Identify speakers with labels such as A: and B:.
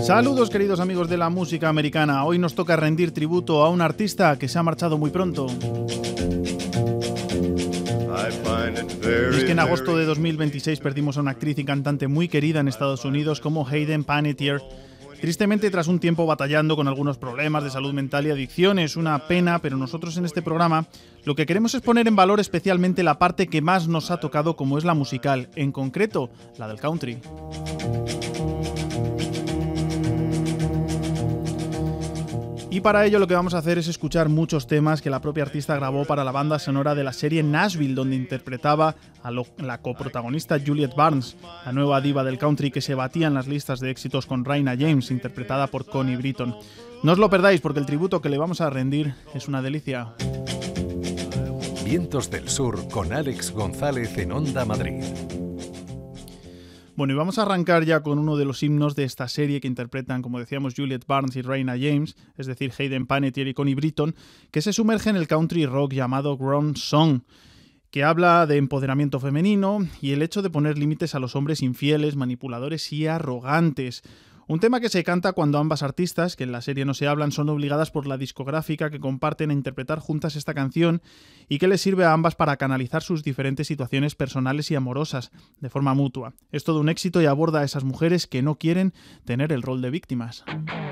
A: Saludos queridos amigos de la música americana, hoy nos toca rendir tributo a un artista que se ha marchado muy pronto. Y es que en agosto de 2026 perdimos a una actriz y cantante muy querida en Estados Unidos como Hayden Panettiere. Tristemente, tras un tiempo batallando con algunos problemas de salud mental y adicciones, una pena, pero nosotros en este programa lo que queremos es poner en valor especialmente la parte que más nos ha tocado, como es la musical, en concreto, la del country. Y para ello lo que vamos a hacer es escuchar muchos temas que la propia artista grabó para la banda sonora de la serie Nashville, donde interpretaba a la coprotagonista Juliet Barnes, la nueva diva del country que se batía en las listas de éxitos con Raina James, interpretada por Connie Britton. No os lo perdáis porque el tributo que le vamos a rendir es una delicia.
B: Vientos del Sur con Alex González en Onda Madrid.
A: Bueno, y vamos a arrancar ya con uno de los himnos de esta serie que interpretan, como decíamos, Juliet Barnes y Raina James, es decir, Hayden Panettiere y Connie Britton, que se sumerge en el country rock llamado Grown Song, que habla de empoderamiento femenino y el hecho de poner límites a los hombres infieles, manipuladores y arrogantes. Un tema que se canta cuando ambas artistas, que en la serie no se hablan, son obligadas por la discográfica que comparten a interpretar juntas esta canción y que les sirve a ambas para canalizar sus diferentes situaciones personales y amorosas de forma mutua. Es todo un éxito y aborda a esas mujeres que no quieren tener el rol de víctimas.